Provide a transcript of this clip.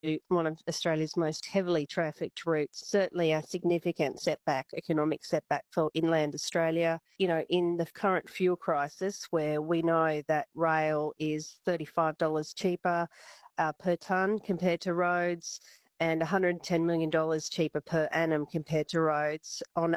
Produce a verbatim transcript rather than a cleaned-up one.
one of Australia's most heavily trafficked routes, certainly a significant setback, economic setback for inland Australia. You know, in the current fuel crisis, where we know that rail is thirty-five dollars cheaper uh, per tonne compared to roads, and one hundred ten million dollars cheaper per annum compared to roads, on